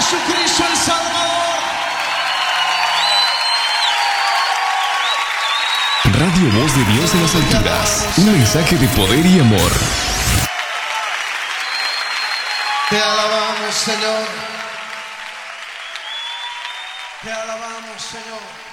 Jesucristo el Salvador. Radio Voz de Dios en las alturas. Un mensaje de poder y amor. Te alabamos, Señor. Te alabamos, Señor.